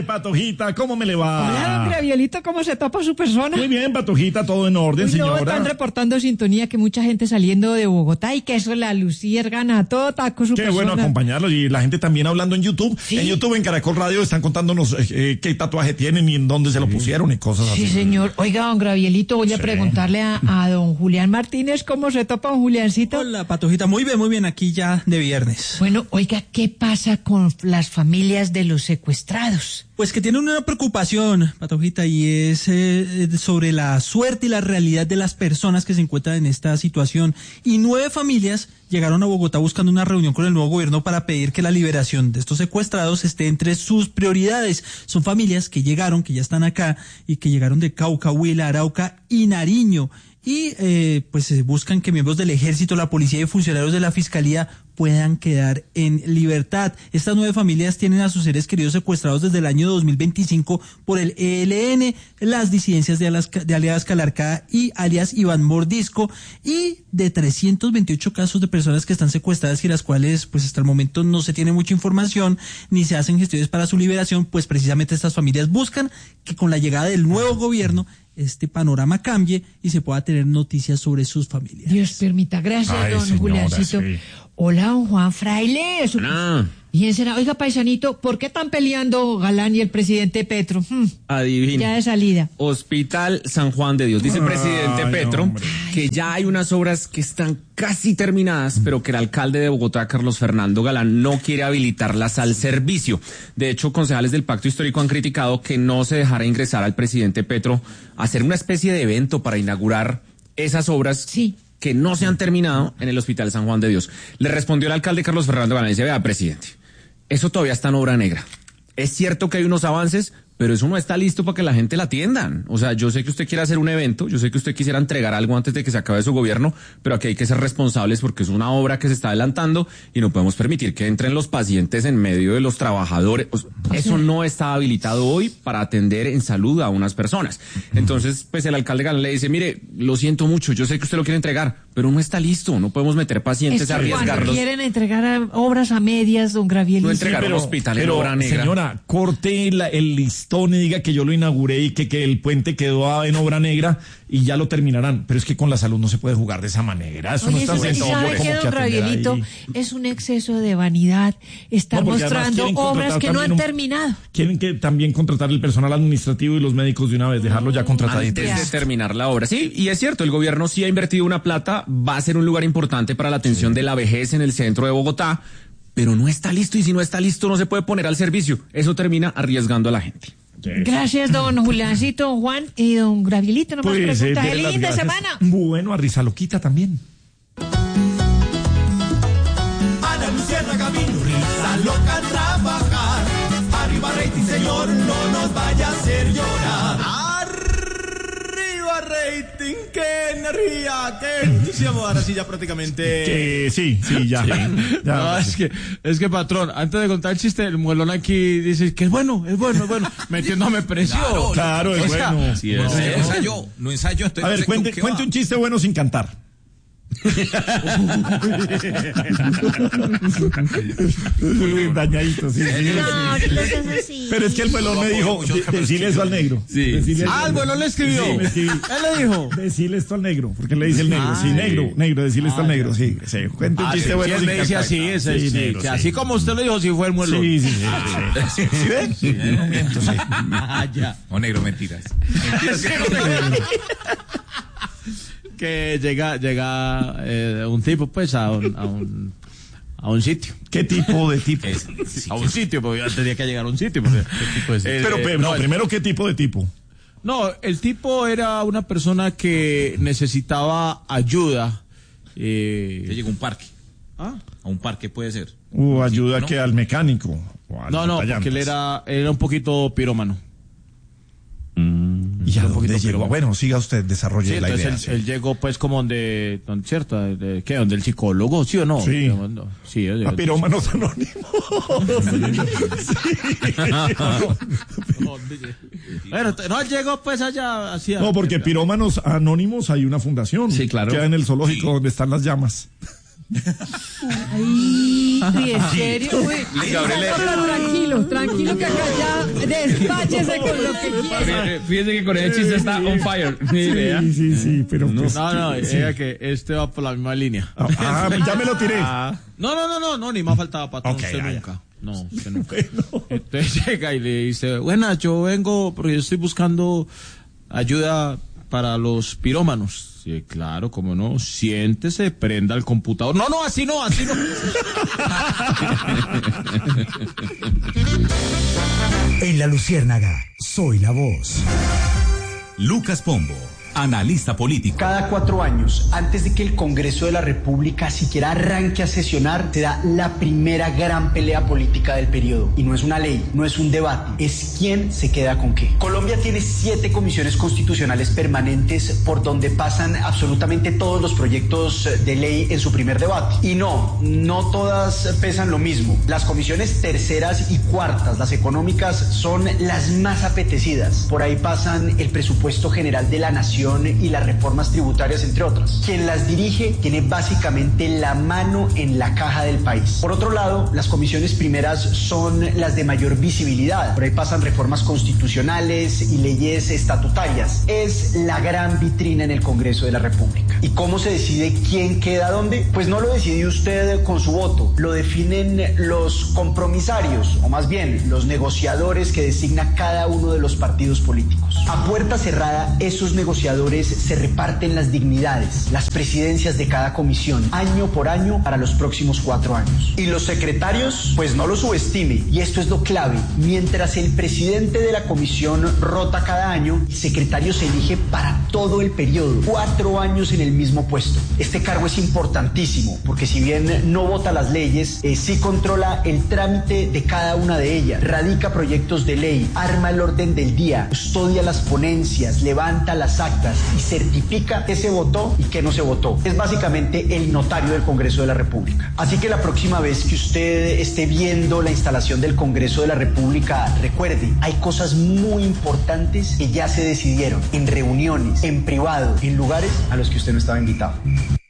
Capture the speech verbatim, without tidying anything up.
Patojita, ¿cómo me le va? Hola, don Gravielito, ¿cómo se topa su persona? Muy bien, Patojita, todo en orden, Uy, no, señora. están reportando sintonía que mucha gente saliendo de Bogotá y que eso la luciérgana, todo taco su Qué persona. bueno acompañarlos y la gente también hablando en YouTube. ¿Sí? En YouTube, en Caracol Radio, están contándonos eh, eh, qué tatuaje tienen y en dónde se lo pusieron y cosas así. Sí, señor. Oiga, don Gravielito, voy a Sí. preguntarle a, a don Julián Martínez cómo se topa don Juliancito. Hola, Patojita, muy bien, muy bien, aquí ya de viernes. Bueno, oiga, ¿qué pasa con las familias de los secuestrados? Pues que tienen una preocupación, Patojita, y es eh, sobre la suerte y la realidad de las personas que se encuentran en esta situación. Y nueve familias llegaron a Bogotá buscando una reunión con el nuevo gobierno para pedir que la liberación de estos secuestrados esté entre sus prioridades. Son familias que llegaron, que ya están acá, y que llegaron de Cauca, Huila, Arauca y Nariño. Y eh, pues eh, buscan que miembros del ejército, la policía y funcionarios de la fiscalía puedan quedar en libertad. Estas nueve familias tienen a sus seres queridos secuestrados desde el año dos mil veinticinco por el E L N, las disidencias de, Alas, de alias Calarcá y alias Iván Mordisco, y de trescientos veintiocho casos de personas que están secuestradas y las cuales pues hasta el momento no se tiene mucha información ni se hacen gestiones para su liberación. Pues precisamente estas familias buscan que con la llegada del nuevo gobierno este panorama cambie y se pueda tener noticias sobre sus familias. Dios permita. Gracias, Ay, don señora, Juliancito. sí. Hola, don Juan Fraile. Su- Ah, Bien será. Oiga, paisanito, ¿por qué están peleando Galán y el presidente Petro? Hmm, adivina. ya de salida. Hospital San Juan de Dios. Dice el presidente Ay, Petro hombre. que ya hay unas obras que están casi terminadas, pero que el alcalde de Bogotá, Carlos Fernando Galán, no quiere habilitarlas al servicio. De hecho, concejales del Pacto Histórico han criticado que no se dejara ingresar al presidente Petro a hacer una especie de evento para inaugurar esas obras. Sí. Que no se han terminado en el Hospital San Juan de Dios. Le respondió el alcalde Carlos Fernando Galán y dice: vea, presidente, eso todavía está en obra negra. Es cierto que hay unos avances, pero eso no está listo para que la gente la atiendan. O sea, yo sé que usted quiere hacer un evento, yo sé que usted quisiera entregar algo antes de que se acabe su gobierno, pero aquí hay que ser responsables porque es una obra que se está adelantando y no podemos permitir que entren los pacientes en medio de los trabajadores. O sea, eso no está habilitado hoy para atender en salud a unas personas. Entonces, pues el alcalde Galán le dice: mire, lo siento mucho, yo sé que usted lo quiere entregar, pero no está listo, no podemos meter pacientes Es a que cuando arriesgarlos. quieren entregar a- obras a medias, don Gravielito. No entregar un hospital en obra negra. Señora, corte la- el listón y diga que yo lo inauguré y que, que el puente quedó en obra negra y ya lo terminarán. Pero es que con la salud no se puede jugar de esa manera. Eso no Oye, está eso, ¿y haciendo sabe como qué, que don atender Gravielito? ahí. Es un exceso de vanidad. Están No, porque además mostrando quieren obras contratar que no han también un- terminado. Quieren que también contratar el personal administrativo y los médicos de una vez, dejarlo ya contratadito. Antes de terminar la obra. Sí, y es cierto, el gobierno sí ha invertido una plata, va a ser un lugar importante para la atención de la vejez en el centro de Bogotá, pero no está listo, y si no está listo no se puede poner al servicio. Eso termina arriesgando a la gente. Gracias, don Juliancito, don Juan y don Gravielito. No más Pues, preguntas. eh, ¡Qué las linda gracias. semana! Bueno, a Risa Loquita también. Ana Luciana Camino, risa loca trabajar. Arriba rating, señor, no nos vaya a hacer llorar. Arriba rating, qué energía, qué entusiasmo. Ahora sí, ya prácticamente. Que sí, sí, ya. ya. No, es que, es que patrón, antes de contar el chiste, el muelón aquí dice que es bueno, es bueno, es bueno, metiéndome presión. Claro, Claro, es O sea, bueno. sí, es. Bueno. No ensayo, no ensayo. Entonces A no ver, sé cuente, con qué cuente va. un chiste bueno sin cantar. Uy, dañadito, sí, sí, sí. No, no seas así. Pero es que el muelón me dijo, Mucho- de- decirle eso al negro. Sí. Decirle eso Ah, al el negro. muelón le escribió. Sí, me escribí. Él le dijo. Decirle esto al negro, porque le dice el negro. Sí, Ay. negro, negro, decirle esto al Ah, negro. Sí, sí. Cuente un Ah, chiste sí, bueno sí, sin él me dice cantar. así, ese, Sí, sí, negro, que sí. así como usted lo dijo, sí fue el muelón. Sí, sí, sí. sí, sí. ¿Sí ven? Sí, no miento, sí. Ah, ya. O negro, mentiras. Que llega, llega eh, un tipo, pues, a un, a un, a un sitio. ¿Qué tipo de tipo? A un sitio, porque yo tenía que llegar a un sitio. Porque, eh, Pero, pero, no, el- primero, ¿qué tipo de tipo? No, el tipo era una persona que necesitaba ayuda. Que Eh, llega a un parque. ¿ah? A un parque puede ser. O ayuda ¿no? que al mecánico. O al No, no, porque montallantas. él era, él era un poquito pirómano. ¿Y a un dónde poquito llegó? pero- Bueno, siga usted, desarrolle Sí, la idea. entonces él, él llegó pues como donde, donde ¿cierto? De, ¿qué? Donde el psicólogo, ¿sí o no? Sí. No, sí, él- A pirómanos anónimos. Bueno, t- no, él llegó pues allá hacia... No, porque pirómanos anónimos hay una fundación. Sí, claro. Queda en el zoológico donde están las llamas. Uy, ¿en serio? Uy, Gabriel, no, no, tranquilo, tranquilo que acá ya despáchese con lo que quiera. Fíjese que con ese chiste está on fire. Ni idea. Sí, sí, sí, pero pues, No, no, sí. ella que este va por la misma línea. Ah, ya me lo tiré. Ah, no, no, no, no, no, ni más faltaba, patrón, Ok, usted ya, ya. nunca. No, usted nunca. Entonces llega y le dice, buenas, yo vengo porque yo estoy buscando ayuda para los pirómanos. Sí, claro, como no, siéntese, prenda el computador. No, no, así no, así no. En La Luciérnaga, soy la voz. Lucas Pombo, analista político. Cada cuatro años, antes de que el Congreso de la República siquiera arranque a sesionar, se da la primera gran pelea política del periodo. Y no es una ley, no es un debate, es quién se queda con qué. Colombia tiene siete comisiones constitucionales permanentes por donde pasan absolutamente todos los proyectos de ley en su primer debate. Y no, no todas pesan lo mismo. Las comisiones terceras y cuartas, las económicas, son las más apetecidas. Por ahí pasan el presupuesto general de la nación y las reformas tributarias, entre otras. Quien las dirige tiene básicamente la mano en la caja del país. Por otro lado, las comisiones primeras son las de mayor visibilidad. Por ahí pasan reformas constitucionales y leyes estatutarias. Es la gran vitrina en el Congreso de la República. ¿Y cómo se decide quién queda dónde? Pues no lo decide usted con su voto, lo definen los compromisarios, o más bien los negociadores que designa cada uno de los partidos políticos. A puerta cerrada, esos negociadores se reparten las dignidades, las presidencias de cada comisión, año por año para los próximos cuatro años. Y los secretarios, pues no lo subestime, y esto es lo clave, mientras el presidente de la comisión rota cada año, el secretario se elige para todo el periodo, cuatro años en el mismo puesto. Este cargo es importantísimo, porque si bien no vota las leyes, eh, sí controla el trámite de cada una de ellas, radica proyectos de ley, arma el orden del día, custodia las ponencias, levanta las actas y certifica qué se votó y qué no se votó. Es básicamente el notario del Congreso de la República. Así que la próxima vez que usted esté viendo la instalación del Congreso de la República, recuerde, hay cosas muy importantes que ya se decidieron en reuniones, en privado, en lugares a los que usted no estaba invitado.